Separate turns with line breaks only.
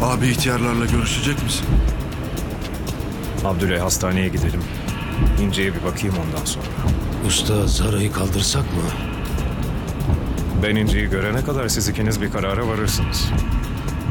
Abi ihtiyarlarla görüşecek misin?
Abdüley hastaneye gidelim. İnce'ye bir bakayım ondan sonra.
Usta Zara'yı kaldırsak mı?
Ben İnce'yi görene kadar siz ikiniz bir karara varırsınız.